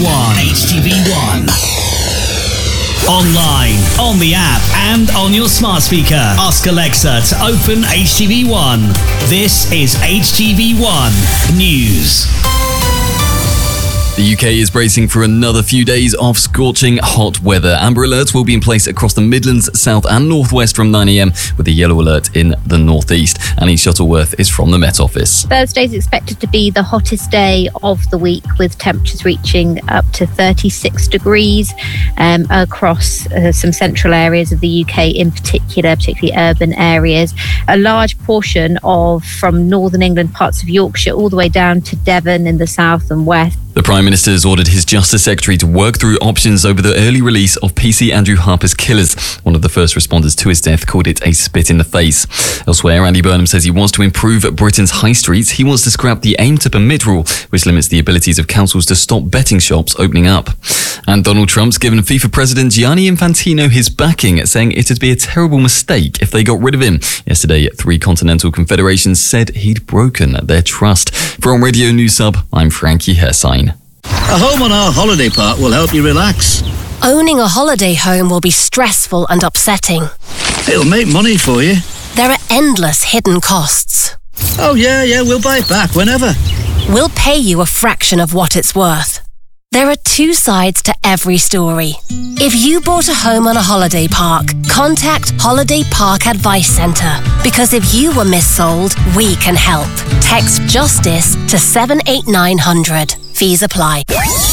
HTV1. HTV1. Online, on the app, and on your smart speaker. Ask Alexa to open HTV1. This is HTV1 News. The UK is bracing for another few days of scorching hot weather. Amber alerts will be in place across the Midlands, South and North West from 9 a.m, with a yellow alert in the North East. Annie Shuttleworth is from the Met Office. Thursday is expected to be the hottest day of the week, with temperatures reaching up to 36 degrees across some central areas of the UK in particular, particularly urban areas. A large portion from northern England, parts of Yorkshire, all the way down to Devon in the south and west. The Prime Minister has ordered his Justice Secretary to work through options over the early release of PC Andrew Harper's Killers. One of the first responders to his death called it a spit in the face. Elsewhere, Andy Burnham says he wants to improve Britain's high streets. He wants to scrap the Aim to Permit rule, which limits the abilities of councils to stop betting shops opening up. And Donald Trump's given FIFA President Gianni Infantino his backing, saying it'd be a terrible mistake if they got rid of him. Yesterday, 3 continental confederations said he'd broken their trust. From Radio News Sub, I'm Frankie Hersine. A home on our holiday park will help you relax. Owning a holiday home will be stressful and upsetting. It'll make money for you. There are endless hidden costs. Oh yeah, we'll buy it back whenever. We'll pay you a fraction of what it's worth. There are 2 sides to every story. If you bought a home on a holiday park, contact Holiday Park Advice Centre, because if you were missold, we can help. Text JUSTICE to 78900. Fees apply.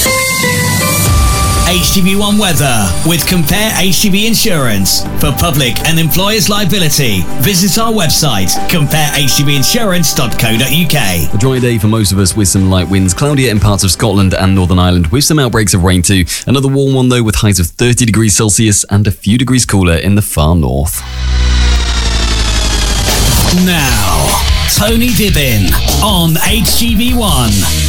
HTV1 weather with Compare HTV Insurance. For public and employers' liability, visit our website, comparehtvinsurance.co.uk. A dry day for most of us with some light winds, cloudier in parts of Scotland and Northern Ireland with some outbreaks of rain too. Another warm one though, with highs of 30 degrees Celsius and a few degrees cooler in the far north. Now, Tony Dibbin on HTV1.